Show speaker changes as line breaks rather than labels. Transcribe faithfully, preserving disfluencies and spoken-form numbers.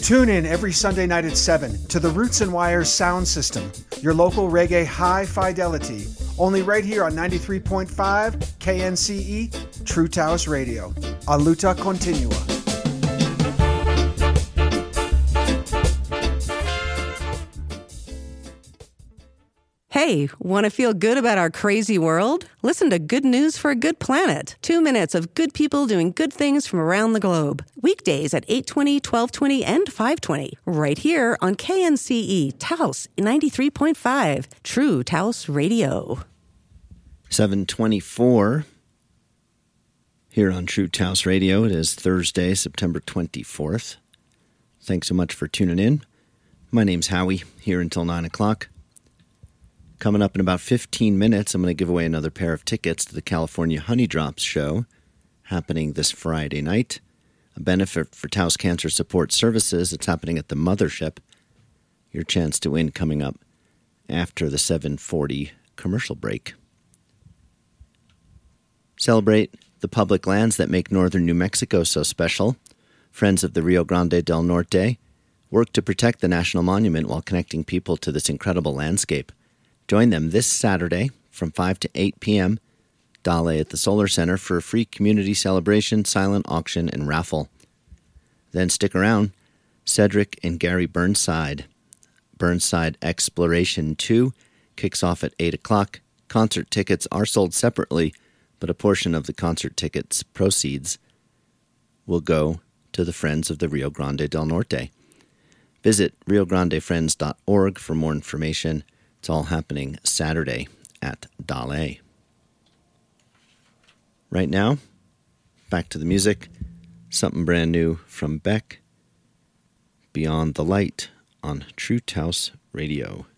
Tune in every Sunday night at seven to the Roots and Wires sound system, your local reggae high fidelity, only right here on ninety-three point five K N C E, True Taos Radio. A luta continua.
Hey, want to feel good about our crazy world? Listen to Good News for a Good Planet. Two minutes of good people doing good things from around the globe. Weekdays at eight twenty, twelve twenty, and five twenty. Right here on K N C E, Taos ninety-three point five. True Taos Radio.
seven twenty-four here on True Taos Radio. It is Thursday, September twenty-fourth. Thanks so much for tuning in. My name's Howie, here until nine o'clock. Coming up in about fifteen minutes, I'm going to give away another pair of tickets to the California Honey Drops show happening this Friday night. A benefit for Taos Cancer Support Services. It's happening at the Mothership. Your chance to win coming up after the seven forty commercial break. Celebrate the public lands that make northern New Mexico so special. Friends of the Rio Grande del Norte work to protect the national monument while connecting people to this incredible landscape. Join them this Saturday from five to eight p.m. Dale at the Solar Center for a free community celebration, silent auction, and raffle. Then stick around. Cedric and Gary Burnside. Burnside Exploration two kicks off at eight o'clock. Concert tickets are sold separately, but a portion of the concert tickets' proceeds will go to the Friends of the Rio Grande del Norte. Visit rio grande friends dot org for more information. It's all happening Saturday at Dale. Right now, back to the music. Something brand new from Beck. Beyond the Light on True Taos Radio.